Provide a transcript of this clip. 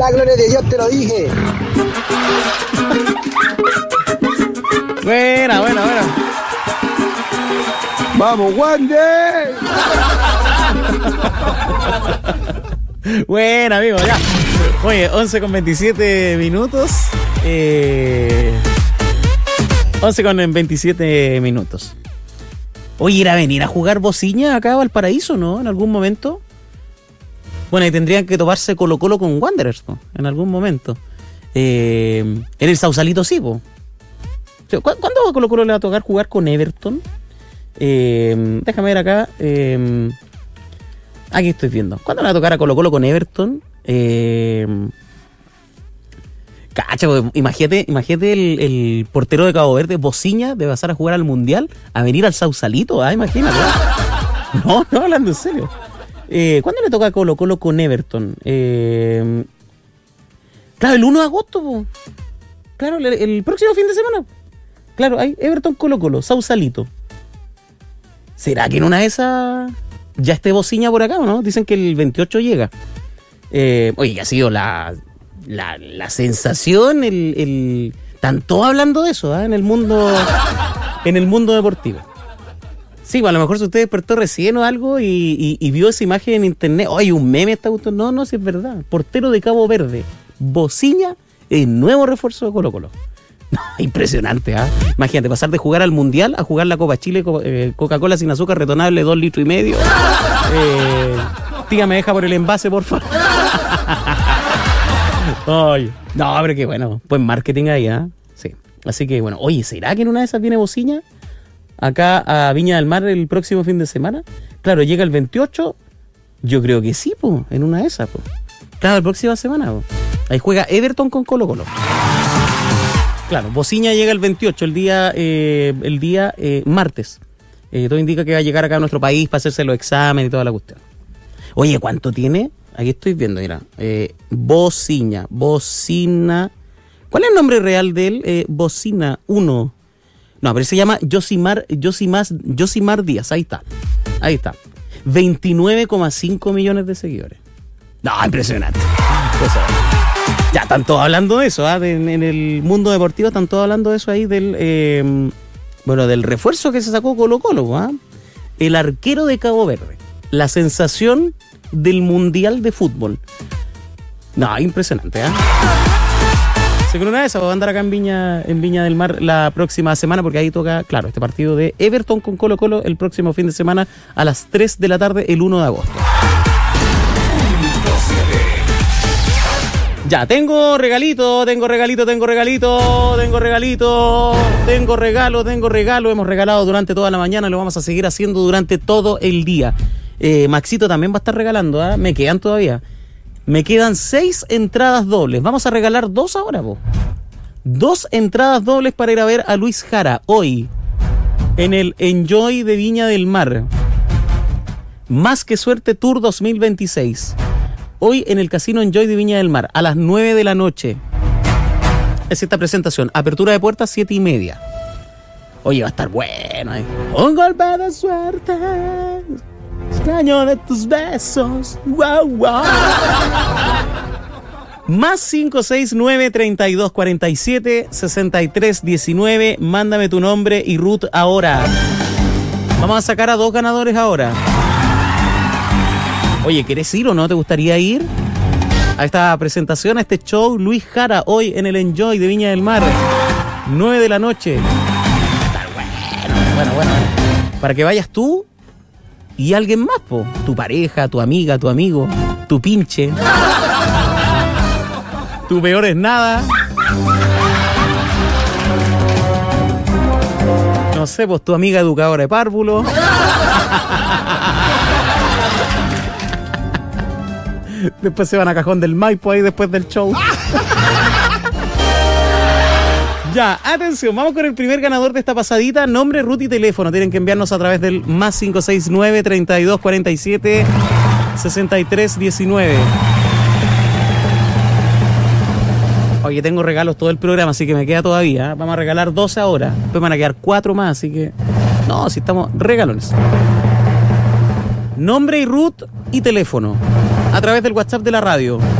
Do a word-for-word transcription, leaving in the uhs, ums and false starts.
la gloria de Dios, te lo dije. Buena, buena, buena. ¡Vamos, Wander! Buena, amigo, ya. Oye, once con veintisiete minutos. Eh, once con veintisiete minutos. Oye, ¿ir a venir a jugar bociña acá a Valparaíso, no? En algún momento. Bueno, y tendrían que toparse Colo Colo con Wanderers, ¿no? En algún momento. Eh, en el Sausalito sí, po. ¿Cuándo a Colo Colo le va a tocar jugar con Everton? Eh, déjame ver acá. Eh, aquí estoy viendo. ¿Cuándo le va a tocar a Colo Colo con Everton? Eh, cacha, imagínate, imagínate el, el portero de Cabo Verde, Bociña, de pasar a jugar al Mundial, a venir al Sausalito. Ah, imagínate. No, no, hablando en serio. Eh, ¿Cuándo le toca a Colo Colo con Everton? Eh, claro, el uno de agosto, po. Claro, el, el próximo fin de semana. Claro, hay Everton Colo Colo, Sausalito. ¿Será que en una de esas ya esté Bociña por acá o no? Dicen que el veintiocho llega. Eh, oye, que ha sido la, la, la sensación, el, el están todos hablando de eso, ¿eh? en el mundo en el mundo deportivo. Sí, bueno, a lo mejor si usted despertó recién o algo y, y, y vio esa imagen en internet, oye, un meme está gustando. No, no, si es verdad. Portero de Cabo Verde, Bociña, el nuevo refuerzo de Colo Colo. No, impresionante, ¿ah? ¿eh? Imagínate, pasar de jugar al Mundial a jugar la Copa Chile, eh, Coca-Cola sin azúcar retornable, dos litros y medio. Eh, tía, me deja por el envase, por favor. Ay, no, pero qué bueno, pues marketing ahí, ¿ah? ¿eh? Sí. Así que bueno, oye, ¿será que en una de esas viene Bociña acá a Viña del Mar el próximo fin de semana? Claro, llega el veintiocho. Yo creo que sí, pues, en una de esas, pues. Claro, la próxima semana, pues. Ahí juega Everton con Colo Colo. Claro, Bociña llega el veintiocho, el día eh, el día eh, martes. Eh, todo indica que va a llegar acá a nuestro país para hacerse los exámenes y toda la cuestión. Oye, ¿cuánto tiene? Aquí estoy viendo, mira. Eh, Bociña, Bocina. ¿Cuál es el nombre real de él? Eh, Bocina uno. No, pero se llama Yosimar, Yosimar, Yosimar Díaz. Ahí está. Ahí está. veintinueve coma cinco millones de seguidores. No, impresionante. Ya están todos hablando de eso, ¿eh? de, en el mundo deportivo están todos hablando de eso ahí, del eh, bueno, del refuerzo que se sacó Colo Colo, ¿eh? El arquero de Cabo Verde, la sensación del Mundial de Fútbol. No, impresionante, ¿eh? Se cree una de esas, va a andar acá en Viña, en Viña del Mar la próxima semana, porque ahí toca, claro, este partido de Everton con Colo Colo el próximo fin de semana a las tres de la tarde, el uno de agosto. Ya, tengo regalito, tengo regalito, tengo regalito, tengo regalito, tengo regalo, tengo regalo. Hemos regalado durante toda la mañana, lo vamos a seguir haciendo durante todo el día. Eh, Maxito también va a estar regalando, ¿eh? Me quedan todavía. Me quedan seis entradas dobles. Vamos a regalar dos ahora, po. Dos entradas dobles para ir a ver a Luis Jara hoy en el Enjoy de Viña del Mar. Más que Suerte Tour dos mil veintiséis. Hoy en el Casino Enjoy de Viña del Mar, a las nueve de la noche. Es esta presentación. Apertura de puertas, siete y media. Oye, va a estar bueno, ¿eh? Un golpe de suerte. Extraño de tus besos. Wow, wow. Más cinco seis nueve, treinta y dos cuarenta y siete, sesenta y tres diecinueve. Mándame tu nombre y root ahora. Vamos a sacar a dos ganadores ahora. Oye, ¿querés ir o no? ¿Te gustaría ir a esta presentación, a este show? Luis Jara, hoy en el Enjoy de Viña del Mar, nueve de la noche. Está bueno, bueno, bueno. Para que vayas tú y alguien más, po. Tu pareja, tu amiga, tu amigo, tu pinche. Tu peor es nada. No sé, pues tu amiga educadora de párvulo. Después se van a Cajón del Maipo ahí después del show. Ya, atención, vamos con el primer ganador de esta pasadita. Nombre, root y teléfono. Tienen que enviarnos a través del más cinco seis nueve, treinta y dos cuarenta y siete, sesenta y tres diecinueve. Oye, tengo regalos todo el programa, así que me queda todavía. ¿eh? Vamos a regalar doce ahora. Después van a quedar cuatro más, así que... No, si estamos regalones. Nombre y root y teléfono. A través del WhatsApp de la radio.